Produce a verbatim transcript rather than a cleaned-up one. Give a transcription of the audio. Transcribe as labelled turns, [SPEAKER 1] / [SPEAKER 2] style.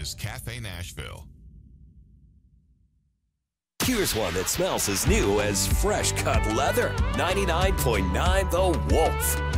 [SPEAKER 1] is Cafe Nashville.
[SPEAKER 2] Here's one that smells as new as fresh cut leather. ninety-nine point nine The Wolf.